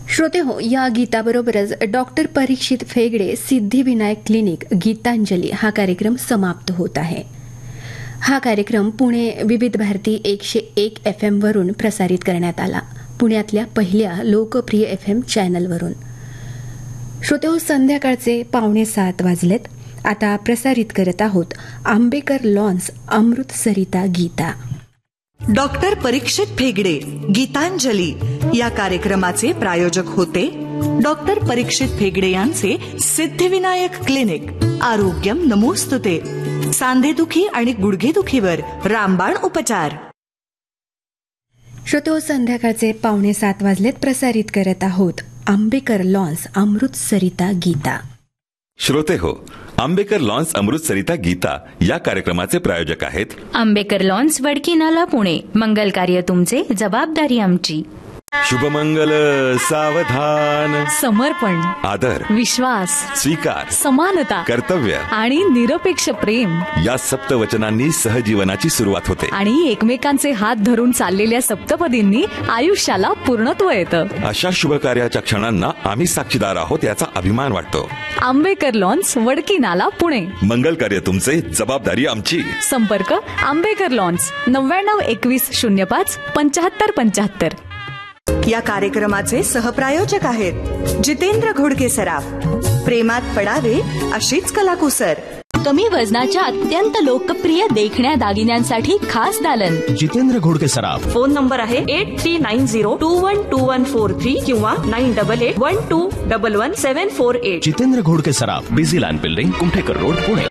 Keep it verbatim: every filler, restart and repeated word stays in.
श्रोते हो, या गीताबरोबरच डॉक्टर परीक्षित फेगडे सिद्धिविनायक क्लिनिक गीतांजली हा कार्यक्रम समाप्त होत आहे. हा कार्यक्रम पुणे विविध भारती एकशे एक एफ एम वरून प्रसारित करण्यात आला, पुण्यातल्या पहिल्या लोकप्रिय एफ एम चॅनलवरून. श्रोते हो, संध्याकाळचे पावणे सात वाजलेत. आता प्रसारित करत आहोत आंबेकर लॉन्स अमृत सरिता गीता. डॉक्टर परीक्षित फेगडे गीतांजली या कार्यक्रमाचे प्रायोजक होते डॉक्टर परीक्षित फेगडे यांचे सिद्धिविनायक क्लिनिक. आरोग्यम नमोस्तुते. सांधेदुखी आणि गुडघेदुखीवर रामबाण उपचार. श्रोतो, संध्याकाळचे पावणे सात वाजलेत. प्रसारित करत आहोत आंबेकर लॉन्स अमृत सरिता गीता. श्रोते हो, आंबेकर लॉन्स अमृत सरिता गीता या कार्यक्रमाचे प्रायोजक आहेत आंबेकर लॉन्स वडकी नाला पुणे. मंगल कार्य तुमचे, जबाबदारी आमची. शुभमंगल सावधान. समर्पण, आदर, विश्वास, स्वीकार, समानता, कर्तव्य आणि निरपेक्ष प्रेम या सप्तवचनांनी सहजीवनाची सुरुवात होते आणि एकमेकांचे हात धरून चाललेल्या सप्तपदींनी आयुष्याला पूर्णत्व येतं. अशा शुभ कार्याच्या क्षणांना आम्ही साक्षीदार आहोत याचा अभिमान वाटतो. आंबेकर लॉन्स वडकी नाला पुणे. मंगल कार्य तुमचे, जबाबदारी आमची. संपर्क आंबेकर लॉन्स नव्याण्णव एकवीस शून्य पाच पंच्याहत्तर पंच्याहत्तर. या कार्यक्रमाचे सहप्रायोजक आहेत जितेंद्र घोडके सराफ. प्रेमात पडावे अशीच कलाकुसर. कमी वजनाच्या अत्यंत लोकप्रिय देखण्या दागिन्यांसाठी खास दालन जितेंद्र घोडके सराफ. फोन नंबर आहे eight three nine zero to one two one four three किंवा nine double eight one two double one seven four eight. Jitendra Ghodke सराफ, busy land building, Kumthekar road, Pune.